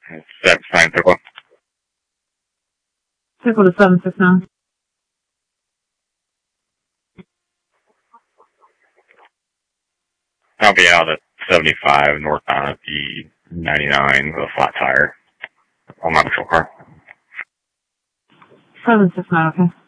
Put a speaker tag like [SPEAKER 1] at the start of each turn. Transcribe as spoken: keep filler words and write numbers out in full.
[SPEAKER 1] That's fine, Pickle.
[SPEAKER 2] Pickle to seven six nine.
[SPEAKER 1] I'll be out at seventy-five northbound at the ninety-nine with a flat tire on my patrol car.
[SPEAKER 2] seven six nine, okay.